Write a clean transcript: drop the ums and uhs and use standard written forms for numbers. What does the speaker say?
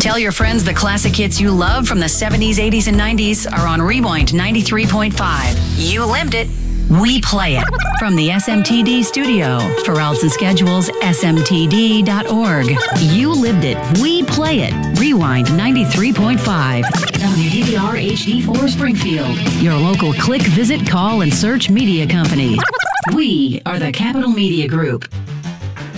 Tell your friends the classic hits you love from the 70s, 80s, and 90s are on Rewind 93.5. You lived it. We play it. From the SMTD studio. For routes and schedules, smtd.org. You lived it. We play it. Rewind 93.5. WDVR HD4 Springfield. Your local click, visit, call, and search media company. We are the Capital Media Group.